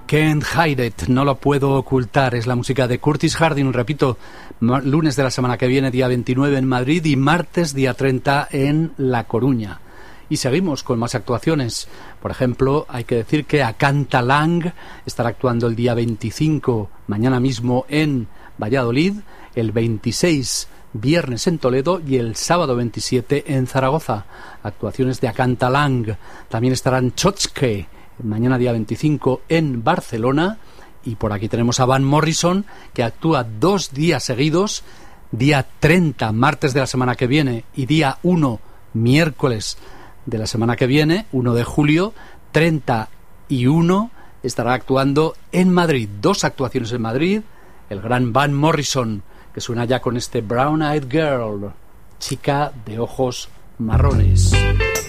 Can't Hide It, no lo puedo ocultar. Es la música de Curtis Harding, repito, lunes de la semana que viene, día 29 en Madrid, y martes, día 30 en La Coruña. Y seguimos con más actuaciones. Por ejemplo, hay que decir que Acanta Lang estará actuando el día 25, mañana mismo, en Valladolid, el 26 viernes en Toledo y el sábado 27 en Zaragoza. Actuaciones de Acanta Lang. También estarán Chotske mañana día 25 en Barcelona, y por aquí tenemos a Van Morrison, que actúa 2 días seguidos, día 30 martes de la semana que viene y día 1 miércoles de la semana que viene, 1 de julio, 31 estará actuando en Madrid. 2 actuaciones en Madrid, el gran Van Morrison, que suena ya con este Brown Eyed Girl, chica de ojos marrones.